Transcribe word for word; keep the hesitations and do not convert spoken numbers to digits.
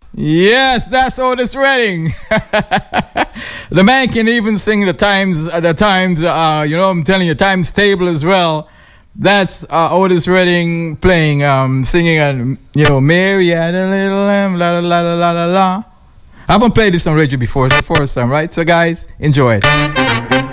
Yes, that's Otis Redding. The man can even sing the times, uh, the times. Uh, you know, I'm telling you, times table as well. That's uh, Otis Redding playing, um, singing, and you know, Mary had a little lamb, la la la la la la la. I haven't played this on radio before. It's the first time, right? So, guys, enjoy it.